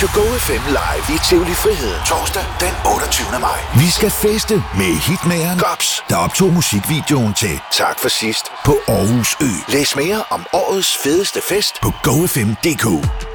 Radio Go FM live i Tivoli Friheden torsdag den 28. maj. Vi skal feste med hitmageren Gops, der optog musikvideoen til Tak for sidst på Aarhus Ø. Læs mere om årets fedeste fest på gofm.dk.